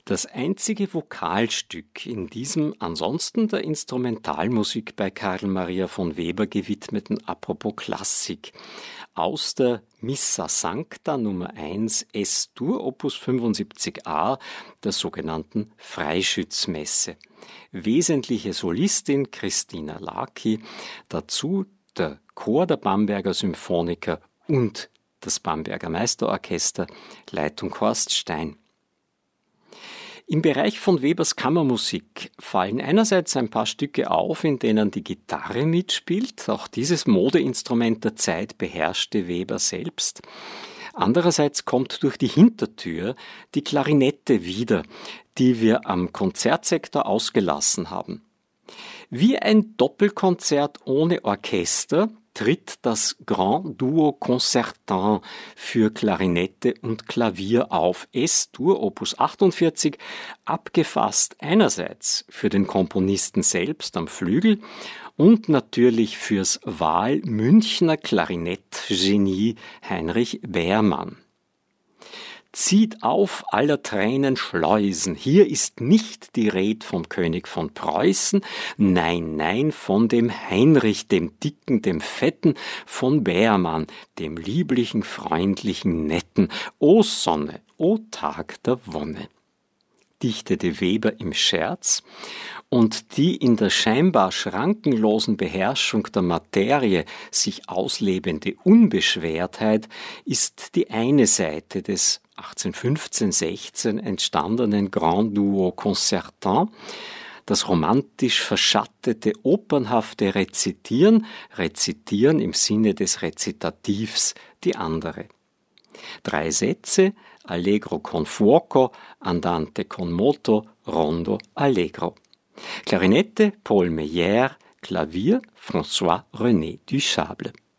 Das einzige Vokalstück in diesem ansonsten der Instrumentalmusik bei Karl Maria von Weber gewidmeten Apropos Klassik aus der Missa Sancta Nummer 1 S-Dur Opus 75a, der sogenannten Freischützmesse. Wesentliche Solistin Christina Laki, dazu der Chor der Bamberger Symphoniker und das Bamberger Meisterorchester, Leitung Horst Stein. Im Bereich von Webers Kammermusik fallen einerseits ein paar Stücke auf, in denen die Gitarre mitspielt. Auch dieses Modeinstrument der Zeit beherrschte Weber selbst. Andererseits kommt durch die Hintertür die Klarinette wieder, die wir am Konzertsektor ausgelassen haben. Wie ein Doppelkonzert ohne Orchester tritt das Grand Duo Concertant für Klarinette und Klavier auf, S-Dur Opus 48, abgefasst einerseits für den Komponisten selbst am Flügel und natürlich fürs Wahl-Münchner Klarinettgenie Heinrich Beermann. Zieht auf aller Tränen Schleusen, hier ist nicht die Red vom König von Preußen, nein, nein, von dem Heinrich, dem Dicken, dem Fetten, von Beermann, dem lieblichen, freundlichen, netten, o Sonne, o Tag der Wonne, dichtete Weber im Scherz, und die in der scheinbar schrankenlosen Beherrschung der Materie sich auslebende Unbeschwertheit ist die eine Seite des 1815-16 entstandenen Grand Duo Concertant, das romantisch verschattete, opernhafte Rezitieren im Sinne des Rezitativs, die andere. 3 Sätze, Allegro con fuoco, Andante con moto, Rondo allegro. Klarinette Paul Meyer, Klavier François-René Duchâble.